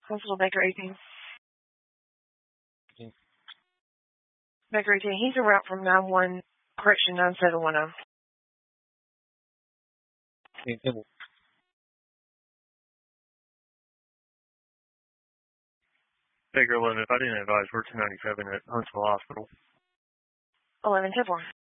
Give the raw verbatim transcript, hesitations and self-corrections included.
Constable Baker eighteen. eighteen. Baker eighteen, he's en route from nine one, correction, nine seven one zero. eighteen Temple. Baker eleven, if I didn't advise, we're two ninety-seven at Huntsville Hospital. eleven Temple.